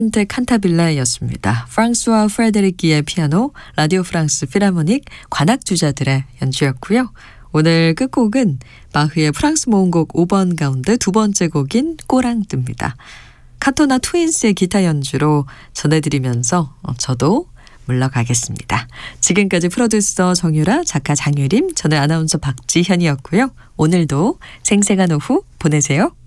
데 칸타빌라였습니다. 프랑스와 프레데리키의 피아노, 라디오 프랑스 필하모닉 관악주자들의 연주였고요. 오늘 끝곡은 바흐의 프랑스 모음곡 5번 가운데 두 번째 곡인 꼬랑뜨입니다. 카토나 트윈스의 기타 연주로 전해드리면서 저도 물러가겠습니다. 지금까지 프로듀서 정유라, 작가 장유림, 저는 아나운서 박지현이었고요. 오늘도 생생한 오후 보내세요.